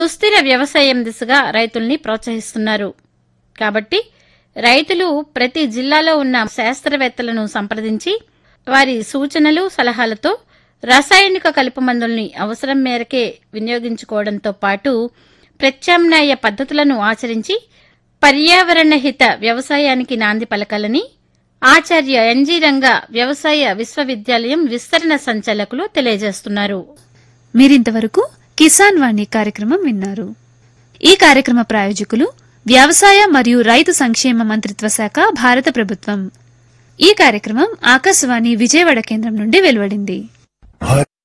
సుస్థిర వ్యవసాయం దిశగా రైతుల్ని ప్రోత్సహిస్తున్నారు. కాబట్టి రైతులు ప్రతి జిల్లాలో ఉన్న శాస్త్రవేత్తలను సంప్రదించి వారి సూచనలు, సలహాలతో రసాయనిక కలుపు మందుల్ని అవసరం మేరకే వినియోగించుకోవడంతో పాటు ప్రత్యామ్నాయ పద్ధతులను ఆచరించి పర్యావరణహిత వ్యవసాయానికి నాంది పలకాలని ఆచార్య ఎన్జీ రంగా వ్యవసాయ విశ్వవిద్యాలయం విస్తరణ సంచాలకులు తెలియజేస్తున్నారు. మీరింతవరకు కిసాన్ వాణి కార్యక్రమం విన్నారు. ఈ కార్యక్రమ ప్రాయోజకులు వ్యవసాయ మరియు రైతు సంక్షేమ మంత్రిత్వ శాఖ, భారత ప్రభుత్వం. ఈ కార్యక్రమం ఆకాశవాణి విజయవాడ కేంద్రం నుండి వెలువడింది.